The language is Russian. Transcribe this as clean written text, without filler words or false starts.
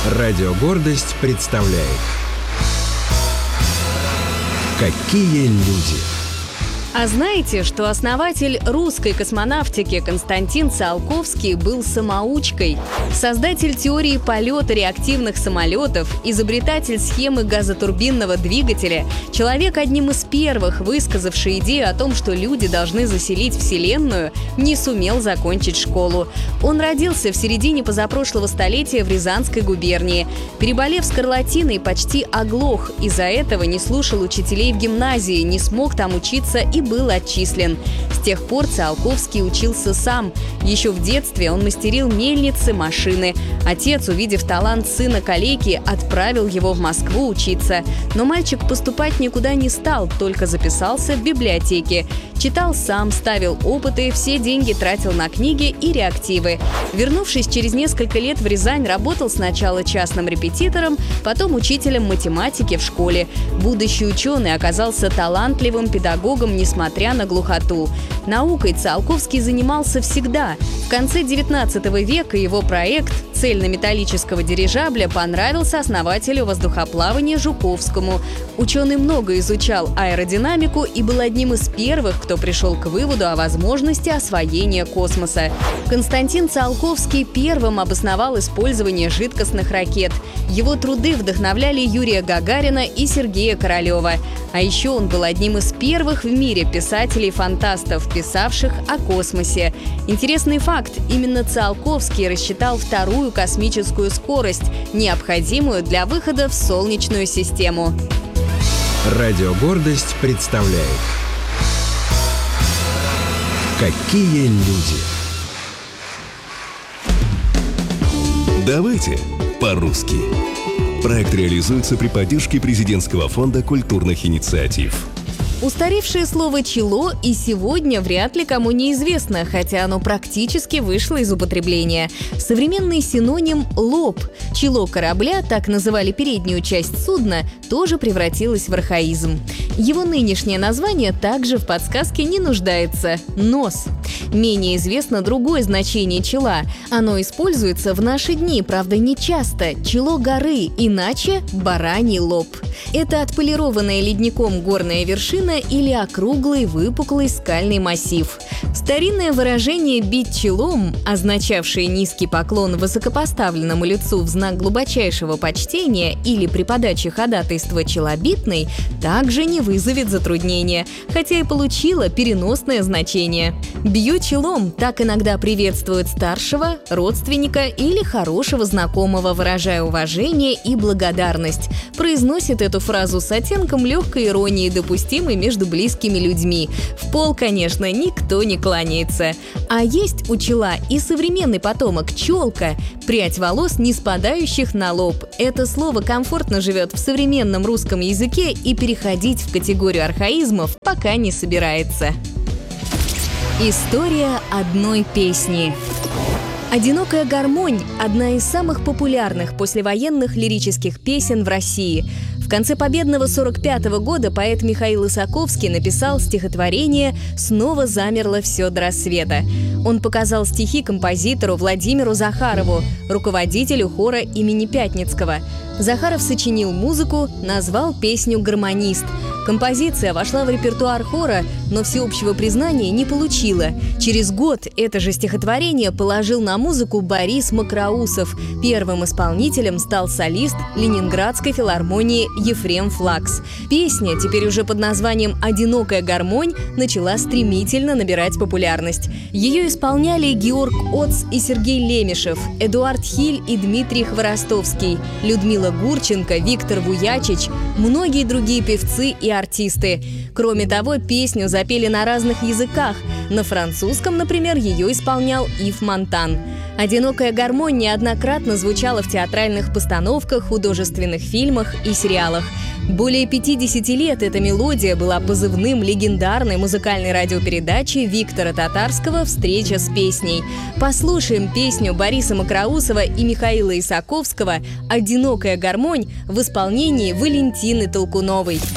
Радио «Гордость» представляет «Какие люди». А знаете, что основатель русской космонавтики Константин Циолковский был самоучкой? Создатель теории полета реактивных самолетов, изобретатель схемы газотурбинного двигателя, человек, одним из первых высказавший идею о том, что люди должны заселить Вселенную, не сумел закончить школу. Он родился в середине позапрошлого столетия в Рязанской губернии. Переболев скарлатиной, почти оглох. Из-за этого не слушал учителей в гимназии, не смог там учиться и был отчислен. С тех пор Циолковский учился сам. Еще в детстве он мастерил мельницы, машины. Отец, увидев талант сына калеки, отправил его в Москву учиться. Но мальчик поступать никуда не стал, только записался в библиотеке. Читал сам, ставил опыты, все деньги тратил на книги и реактивы. Вернувшись через несколько лет в Рязань, работал сначала частным репетитором, потом учителем математики в школе. Будущий ученый оказался талантливым педагогом, несмотря на глухоту. Наукой Циолковский занимался всегда. В конце 19 века его проект цельнометаллического дирижабля понравился основателю воздухоплавания Жуковскому. Ученый много изучал аэродинамику и был одним из первых, кто пришел к выводу о возможности освоения космоса. Константин Циолковский первым обосновал использование жидкостных ракет. Его труды вдохновляли Юрия Гагарина и Сергея Королева. А еще он был одним из первых в мире писателей-фантастов, писавших о космосе. Интересный факт: именно Циолковский рассчитал вторую космическую скорость, необходимую для выхода в Солнечную систему. Радио «Гордость» представляет «Какие люди». Давайте по-русски. Проект реализуется при поддержке Президентского фонда культурных инициатив. Устаревшее слово «чело» и сегодня вряд ли кому не известно, хотя оно практически вышло из употребления. Современный синоним – лоб. Чело корабля, так называли переднюю часть судна, тоже превратилось в архаизм. Его нынешнее название также в подсказке не нуждается – нос. Менее известно другое значение чела. Оно используется в наши дни, правда, не часто. Чело горы, иначе – бараний лоб. Это отполированная ледником горная вершина или округлый выпуклый скальный массив. Старинное выражение «бить челом», означавшее низкий поклон высокопоставленному лицу в знак глубочайшего почтения или при подаче ходатайства челобитной, также не вызовет затруднения, хотя и получило переносное значение. «Бью челом» так иногда приветствует старшего, родственника или хорошего знакомого, выражая уважение и благодарность. Произносит эту фразу с оттенком легкой иронии, допустимой между близкими людьми. В пол, конечно, никто не кланяется. А есть у чела и современный потомок – челка, прядь волос, не спадающих на лоб. Это слово комфортно живет в современном русском языке и переходить в категорию архаизмов пока не собирается. История одной песни. «Одинокая гармонь» – одна из самых популярных послевоенных лирических песен в России. В конце победного 1945 года поэт Михаил Исаковский написал стихотворение «Снова замерло все до рассвета». Он показал стихи композитору Владимиру Захарову, руководителю хора имени Пятницкого. Захаров сочинил музыку, назвал песню «Гармонист». Композиция вошла в репертуар хора, но всеобщего признания не получила. Через год это же стихотворение положил на музыку Борис Макроусов. Первым исполнителем стал солист Ленинградской филармонии Ефрем Флакс. Песня, теперь уже под названием «Одинокая гармонь», начала стремительно набирать популярность. Ее исполняли Георг Оц и Сергей Лемешев, Эдуард Хиль и Дмитрий Хворостовский, Людмила Гурченко, Виктор Вуячич, многие другие певцы и артисты. Кроме того, песню запели на разных языках. На французском, например, ее исполнял Ив Монтан. «Одинокая гармонь» неоднократно звучала в театральных постановках, художественных фильмах и сериалах. Более 50 лет эта мелодия была позывным легендарной музыкальной радиопередачи Виктора Татарского «Встреча с песней». Послушаем песню Бориса Макроусова и Михаила Исаковского «Одинокая гармонь» в исполнении Валентины Толкуновой.